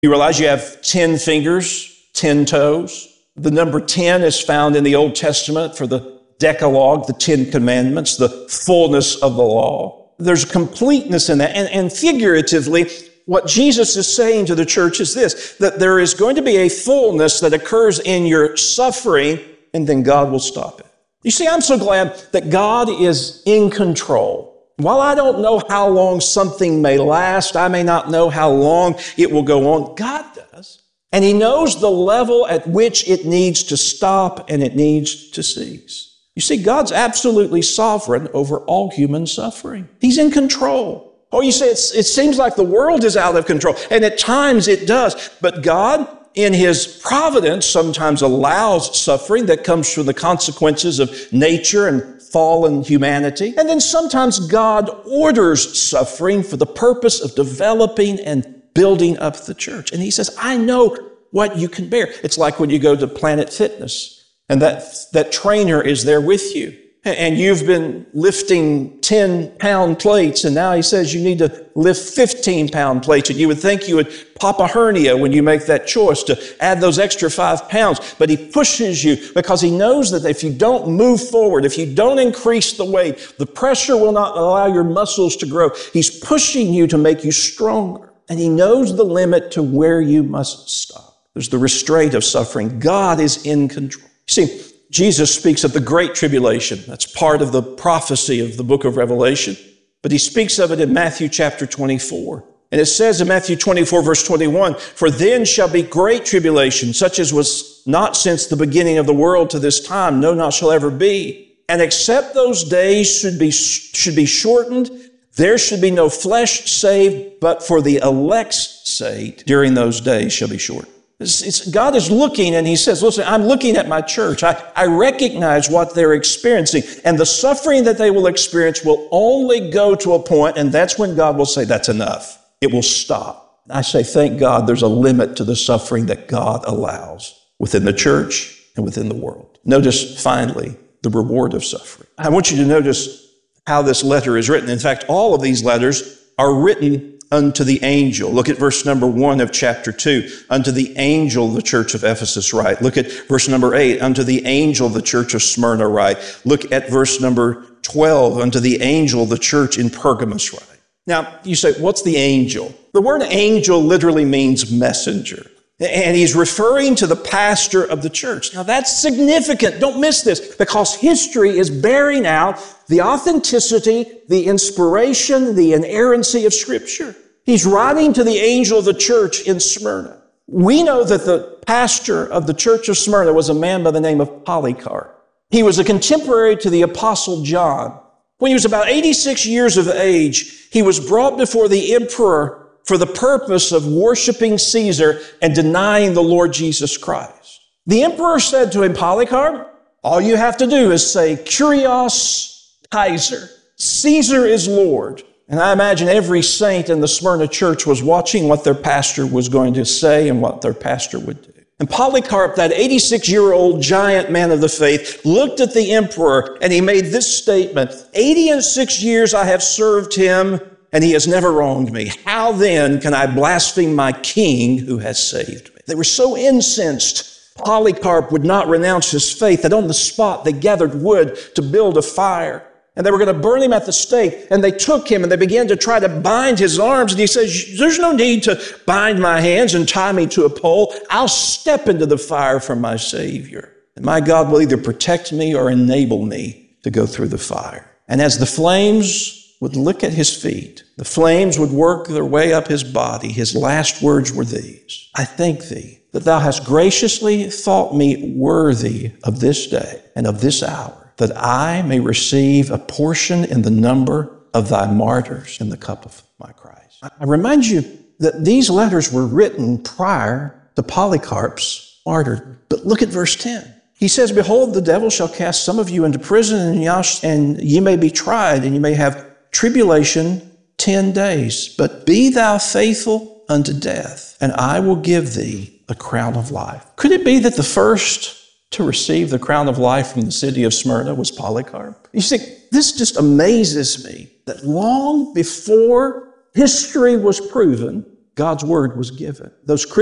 You realize you have 10 fingers, 10 toes. The number 10 is found in the Old Testament for the Decalogue, the 10 Commandments, the fullness of the law. There's completeness in that. And figuratively, what Jesus is saying to the church is this, that there is going to be a fullness that occurs in your suffering, and then God will stop it. You see, I'm so glad that God is in control. While I don't know how long something may last, I may not know how long it will go on, God does. And He knows the level at which it needs to stop and it needs to cease. You see, God's absolutely sovereign over all human suffering. He's in control. Oh, you say it seems like the world is out of control, and at times it does. But God, in His providence, sometimes allows suffering that comes from the consequences of nature and fallen humanity. And then sometimes God orders suffering for the purpose of developing and building up the church. And He says, I know what you can bear. It's like when you go to Planet Fitness and that trainer is there with you. And you've been lifting 10-pound plates, and now he says you need to lift 15-pound plates. And you would think you would pop a hernia when you make that choice to add those extra 5 pounds. But he pushes you because he knows that if you don't move forward, if you don't increase the weight, the pressure will not allow your muscles to grow. He's pushing you to make you stronger. And he knows the limit to where you must stop. There's the restraint of suffering. God is in control. You see, Jesus speaks of the Great Tribulation. That's part of the prophecy of the book of Revelation. But He speaks of it in Matthew chapter 24. And it says in Matthew 24, verse 21, For then shall be great tribulation, such as was not since the beginning of the world to this time, no, not shall ever be. And except those days should be shortened, there should be no flesh saved, but for the elect's sake, during those days shall be shortened. God is looking and He says, listen, I'm looking at my church. I recognize what they're experiencing, and the suffering that they will experience will only go to a point, and that's when God will say, that's enough. It will stop. I say, thank God there's a limit to the suffering that God allows within the church and within the world. Notice, finally, the reward of suffering. I want you to notice how this letter is written. In fact, all of these letters are written unto the angel. Look at verse number 1 of chapter 2. Unto the angel of the church of Ephesus write. Look at verse number 8. Unto the angel of the church of Smyrna write. Look at verse number 12. Unto the angel of the church in Pergamos write. Now, you say, what's the angel? The word angel literally means messenger. And he's referring to the pastor of the church. Now, that's significant. Don't miss this, because history is bearing out the authenticity, the inspiration, the inerrancy of Scripture. He's writing to the angel of the church in Smyrna. We know that the pastor of the church of Smyrna was a man by the name of Polycarp. He was a contemporary to the Apostle John. When he was about 86 years of age, he was brought before the emperor for the purpose of worshiping Caesar and denying the Lord Jesus Christ. The emperor said to him, Polycarp, all you have to do is say, Kyrios Kaiser. Caesar is Lord. And I imagine every saint in the Smyrna church was watching what their pastor was going to say and what their pastor would do. And Polycarp, that 86-year-old giant man of the faith, looked at the emperor and he made this statement, 86 years I have served him, and he has never wronged me. How then can I blaspheme my king who has saved me? They were so incensed, Polycarp would not renounce his faith, that on the spot they gathered wood to build a fire. And they were going to burn him at the stake. And they took him and they began to try to bind his arms. And he says, there's no need to bind my hands and tie me to a pole. I'll step into the fire for my Savior. And my God will either protect me or enable me to go through the fire. And as the flames would lick at his feet, the flames would work their way up his body, his last words were these, I thank thee that thou hast graciously thought me worthy of this day and of this hour, that I may receive a portion in the number of thy martyrs in the cup of my Christ. I remind you that these letters were written prior to Polycarp's martyrdom. But look at verse 10. He says, behold, the devil shall cast some of you into prison, and ye may be tried, and ye may have tribulation 10 days. But be thou faithful unto death, and I will give thee a crown of life. Could it be that the first to receive the crown of life from the city of Smyrna was Polycarp? You see, this just amazes me that long before history was proven, God's word was given. Those